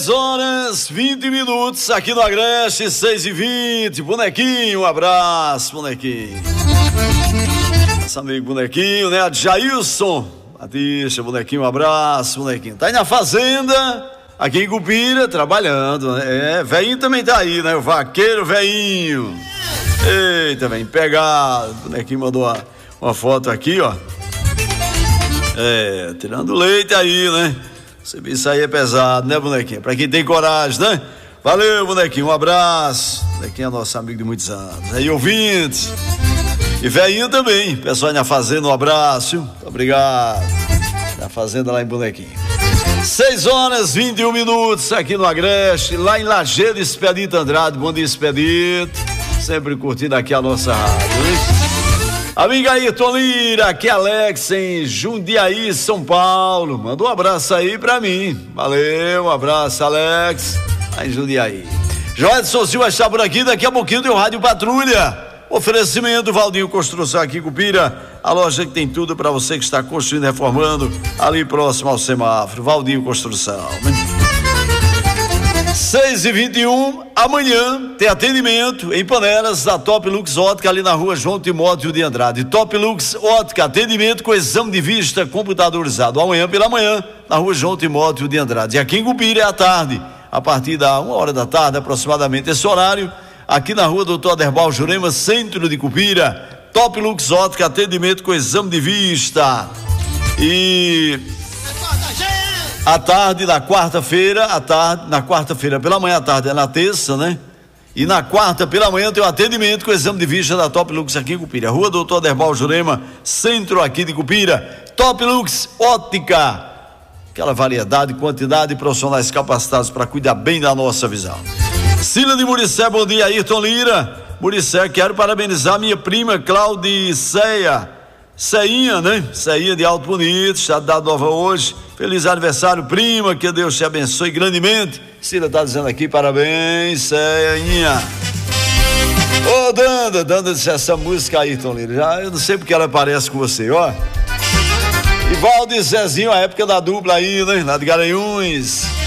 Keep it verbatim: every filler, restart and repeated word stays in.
Horas, vinte minutos aqui no Agreste, seis e vinte. Bonequinho, um abraço, bonequinho. Nosso amigo bonequinho, né? Jailson Batista, bonequinho, um abraço, bonequinho. Tá aí na fazenda, aqui em Cupira, trabalhando, né? É, velhinho também tá aí, né? O vaqueiro velhinho. Eita, vem pegado. O bonequinho mandou uma, uma foto aqui, ó. É, tirando leite aí, né? Isso aí é pesado, né, bonequinho? Pra quem tem coragem, né? Valeu, bonequinho, um abraço. Bonequinho é nosso amigo de muitos anos. Aí, ouvintes. E velhinho também. Pessoal aí na fazenda, um abraço. Muito obrigado. Na fazenda lá em Bonequinho. seis horas, vinte e um minutos aqui no Agreste, lá em Lajeado, Expedito Andrade. Bom dia, Expedito. Sempre curtindo aqui a nossa rádio, né? Amiga Ayrton Lira, aqui é Alex em Jundiaí, São Paulo. Manda um abraço aí pra mim. Valeu, um abraço, Alex, aí em Jundiaí. Joedson Silva está por aqui, daqui a pouquinho tem o Rádio Patrulha. Oferecimento Valdinho Construção aqui em Cupira, a loja que tem tudo para você que está construindo e reformando, ali próximo ao semáforo. Valdinho Construção. seis e vinte e um, amanhã tem atendimento em Panelas da Top Lux Ótica ali na rua João Timóteo de Andrade. Top Lux Ótica, atendimento com exame de vista computadorizado. Amanhã pela manhã, na rua João Timóteo de Andrade. E aqui em Cupira é à tarde, a partir da uma hora da tarde, aproximadamente esse horário, aqui na rua Doutor Aderbal Jurema, centro de Cupira. Top Lux Ótica, atendimento com exame de vista. E à tarde, na quarta-feira, à tarde, na quarta-feira pela manhã, à tarde é na terça, né? E na quarta pela manhã tem o atendimento com exame de vista da Top Lux aqui em Cupira. Rua Doutor Aderbal Jurema, centro aqui de Cupira. Top Lux Ótica, aquela variedade, quantidade de profissionais capacitados para cuidar bem da nossa visão. Cila de Muricé, bom dia, Ayrton Lira. Muricé, quero parabenizar minha prima Claudiceia Ceinha, né? Ceinha de Alto Bonito, está dado nova hoje. Feliz aniversário, prima, que Deus te abençoe grandemente. Cida está dizendo aqui, parabéns, Ceinha. Ô, oh, Danda, Danda disse essa música aí, Tom Lira. Já, eu não sei porque ela parece com você, ó. E Valdo e Zezinho, a época da dupla aí, né? Lá de Garanhuns.